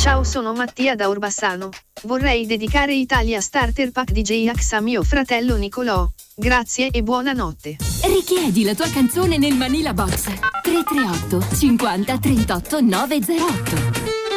Ciao, sono Mattia da Orbassano. Vorrei dedicare Italia Starter Pack di J-Ax a mio fratello Nicolò. Grazie e buonanotte. Richiedi la tua canzone nel Manila Box 338 50 38 908.